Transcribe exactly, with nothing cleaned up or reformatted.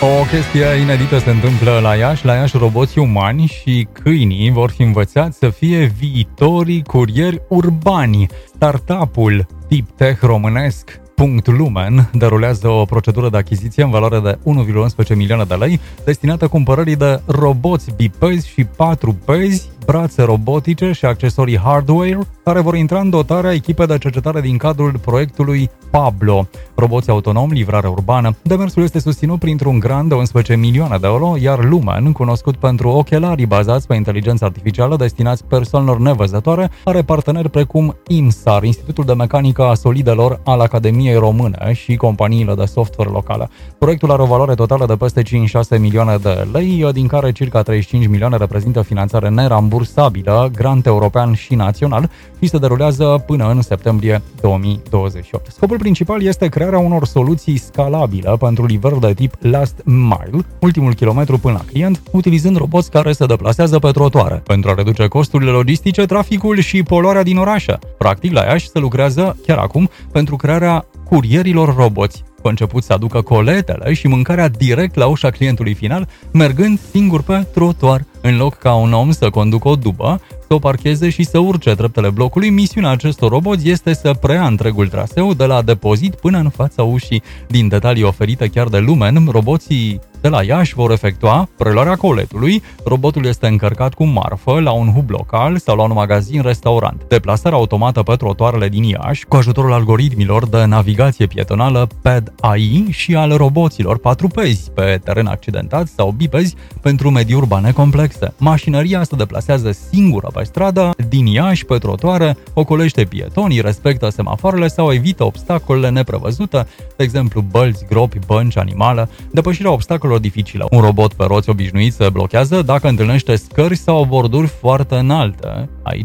O chestie inedită se întâmplă la Iași. La Iași, roboții umani și câinii vor fi învățați să fie viitorii curieri urbani. Startup-ul Deep Tech românesc Lumen derulează o procedură de achiziție în valoare de unu virgulă unsprezece milioane de lei destinată cumpărării de roboți bipezi și patrupezi, brațe robotice și accesorii hardware care vor intra în dotarea echipei de cercetare din cadrul proiectului Pablo. Roboți autonomi, livrare urbană. Demersul este susținut printr-un grant de unsprezece milioane de euro, iar Lumen, cunoscut pentru ochelarii bazați pe inteligență artificială destinați persoanelor nevăzătoare, are parteneri precum IMSAR, Institutul de Mecanică a Solidelor al Academiei Române și companiile de software locale. Proiectul are o valoare totală de peste cincizeci și șase milioane de lei, din care circa treizeci și cinci milioane reprezintă finanțare nerambursabilă, grant european și național și se derulează până în septembrie două mii douăzeci și opt. Scopul principal este crearea unor soluții scalabile pentru livrări de tip last mile, ultimul kilometru până la client, utilizând roboți care se deplasează pe trotuare, pentru a reduce costurile logistice, traficul și poluarea din orașe. Practic, la Iași se lucrează chiar acum pentru crearea curierilor roboți, conceput să aducă coletele și mâncarea direct la ușa clientului final, mergând singur pe trotuar. În loc ca un om să conducă o dubă, să o parcheze și să urce treptele blocului, misiunea acestor roboți este să preia întregul traseu de la depozit până în fața ușii. Din detalii oferite chiar de Lumen, roboții de la Iași vor efectua preluarea coletului, robotul este încărcat cu marfă la un hub local sau la un magazin-restaurant. Deplasarea automată pe trotuarele din Iași, cu ajutorul algoritmilor de navigație pietonală P E D A I și al roboților patrupezi pe teren accidentat sau bipezi pentru medii urbane complexe. Mașinăria se deplasează singură pe stradă, din Iași pe trotuare, ocolește pietonii, respectă semafoarele sau evită obstacolele neprevăzute, de exemplu bălți, gropi, bănci, animale, depășirea obstacolelor dificile. Un robot pe roți obișnuit se blochează dacă întâlnește scări sau borduri foarte înalte. Aici